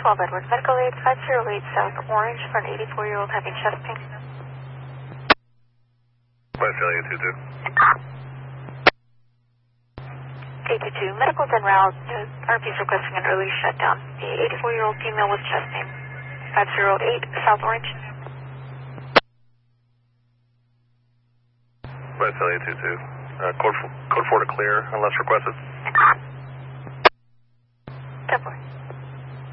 12 Edwards. Medical aid 508 South Orange for an 84-year-old having chest pain. Visalia 22. 822. Medical's en route. RP's requesting an early shutdown. The 84-year-old female with chest pain. 508 South Orange. Visalia 22. Code 4 to clear unless requested.